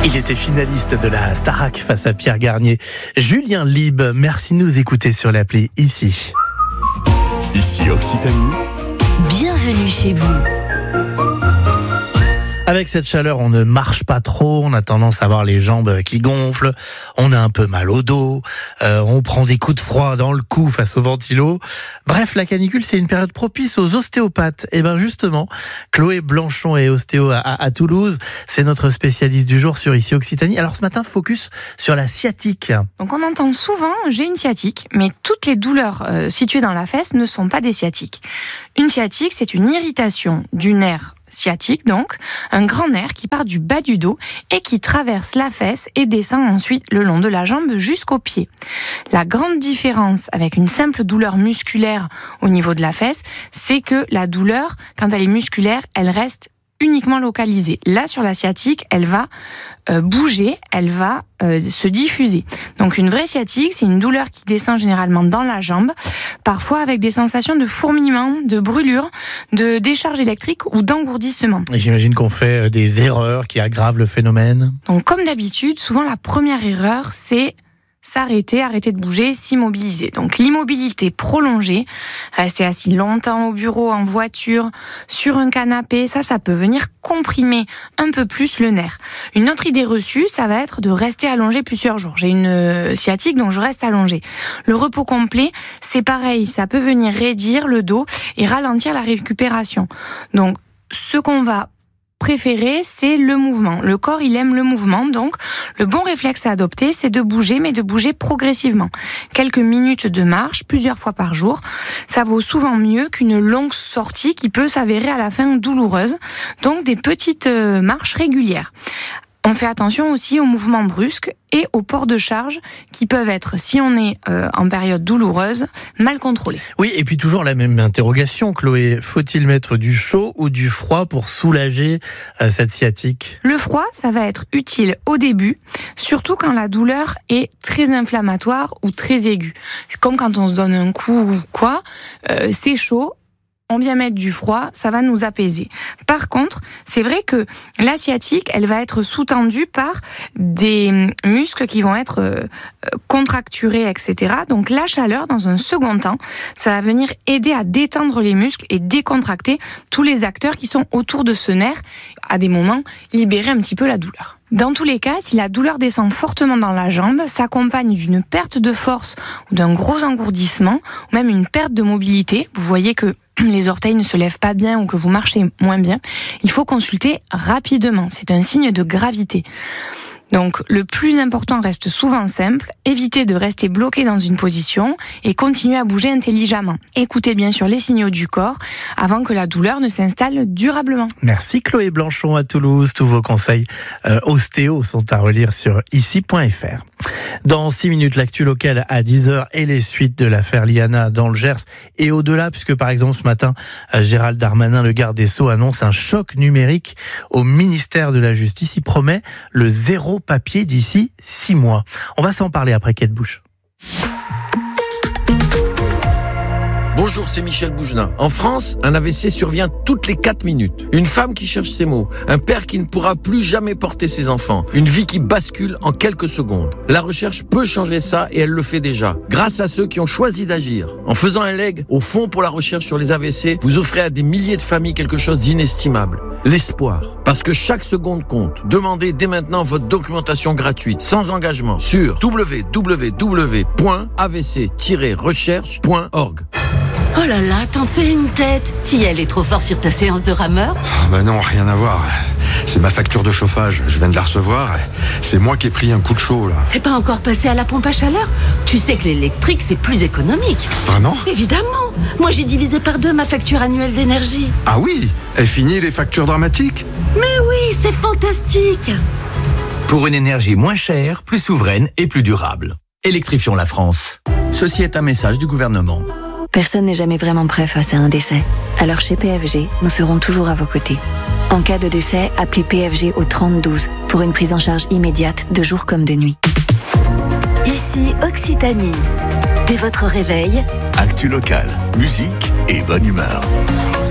Il était finaliste de la Starac face à Pierre Garnier. Julien Lib, merci de nous écouter sur l'appli ici. Ici Occitanie. Bienvenue chez vous. Avec cette chaleur, on ne marche pas trop, on a tendance à avoir les jambes qui gonflent, on a un peu mal au dos, on prend des coups de froid dans le cou face au ventilo. Bref, la canicule, c'est une période propice aux ostéopathes. Et bien justement, Chloé Blanchon est ostéo à Toulouse, c'est notre spécialiste du jour sur Ici Occitanie. Alors ce matin, focus sur la sciatique. Donc on entend souvent « j'ai une sciatique », mais toutes les douleurs situées dans la fesse ne sont pas des sciatiques. Une sciatique, c'est une irritation du nerf sciatique, donc un grand nerf qui part du bas du dos et qui traverse la fesse et descend ensuite le long de la jambe jusqu'au pied. La grande différence avec une simple douleur musculaire au niveau de la fesse, c'est que la douleur, quand elle est musculaire, elle reste uniquement localisée. Là, sur la sciatique, elle va bouger, elle va se diffuser. Donc une vraie sciatique, c'est une douleur qui descend généralement dans la jambe, parfois avec des sensations de fourmillement, de brûlure, de décharge électrique ou d'engourdissement. Et j'imagine qu'on fait des erreurs qui aggravent le phénomène. Donc comme d'habitude, souvent la première erreur, c'est s'arrêter, arrêter de bouger, s'immobiliser. Donc l'immobilité prolongée, rester assis longtemps au bureau, en voiture, sur un canapé, ça peut venir comprimer un peu plus le nerf. Une autre idée reçue, ça va être de rester allongé plusieurs jours. J'ai une sciatique, donc je reste allongé. Le repos complet, c'est pareil, ça peut venir raidir le dos et ralentir la récupération. Donc ce qu'on va préféré, c'est le mouvement. Le corps, il aime le mouvement, donc le bon réflexe à adopter, c'est de bouger, mais de bouger progressivement. Quelques minutes de marche, plusieurs fois par jour, ça vaut souvent mieux qu'une longue sortie qui peut s'avérer à la fin douloureuse. Donc des petites marches régulières. On fait attention aussi aux mouvements brusques et aux ports de charge qui peuvent être, si on est en période douloureuse, mal contrôlés. Oui, et puis toujours la même interrogation, Chloé. Faut-il mettre du chaud ou du froid pour soulager cette sciatique ? Le froid, ça va être utile au début, surtout quand la douleur est très inflammatoire ou très aiguë. Comme quand on se donne un coup ou quoi, c'est chaud. On vient mettre du froid, ça va nous apaiser. Par contre, c'est vrai que la sciatique, elle va être sous-tendue par des muscles qui vont être contracturés, etc. Donc la chaleur, dans un second temps, ça va venir aider à détendre les muscles et décontracter tous les acteurs qui sont autour de ce nerf, à des moments, libérer un petit peu la douleur. Dans tous les cas, si la douleur descend fortement dans la jambe, s'accompagne d'une perte de force ou d'un gros engourdissement, ou même une perte de mobilité, vous voyez que les orteils ne se lèvent pas bien ou que vous marchez moins bien, il faut consulter rapidement. C'est un signe de gravité. Donc, le plus important reste souvent simple, éviter de rester bloqué dans une position et continuer à bouger intelligemment. Écoutez bien sûr les signaux du corps avant que la douleur ne s'installe durablement. Merci Chloé Blanchon à Toulouse. Tous vos conseils ostéo sont à relire sur ici.fr. Dans 6 minutes, l'actu locale à 10h et les suites de l'affaire Liana dans le Gers et au-delà, puisque par exemple ce matin, Gérald Darmanin, le garde des Sceaux, annonce un choc numérique au ministère de la Justice. Il promet le zéro papier d'ici 6 mois. On va s'en parler après Kate Bush. Bonjour, c'est Michel Bougelin. En France, un AVC survient toutes les 4 minutes. Une femme qui cherche ses mots, un père qui ne pourra plus jamais porter ses enfants, une vie qui bascule en quelques secondes. La recherche peut changer ça et elle le fait déjà, grâce à ceux qui ont choisi d'agir. En faisant un leg au Fonds pour la recherche sur les AVC, vous offrez à des milliers de familles quelque chose d'inestimable. L'espoir. Parce que chaque seconde compte. Demandez dès maintenant votre documentation gratuite, sans engagement, sur www.avc-recherche.org. Oh là là, t'en fais une tête. Tiel est trop fort sur ta séance de rameur. Bah non, rien à voir. C'est ma facture de chauffage, je viens de la recevoir. C'est moi qui ai pris un coup de chaud là. T'es pas encore passé à la pompe à chaleur? Tu sais que l'électrique c'est plus économique. Vraiment? Évidemment. Moi j'ai divisé par 2 ma facture annuelle d'énergie. Ah oui? Est fini les factures dramatiques? Mais oui, c'est fantastique. Pour une énergie moins chère, plus souveraine et plus durable. Électrifions la France. Ceci est un message du gouvernement. Personne n'est jamais vraiment prêt face à un décès. Alors chez PFG, nous serons toujours à vos côtés. En cas de décès, appelez PFG au 3012 pour une prise en charge immédiate de jour comme de nuit. Ici Occitanie. Dès votre réveil, actu locale, musique et bonne humeur.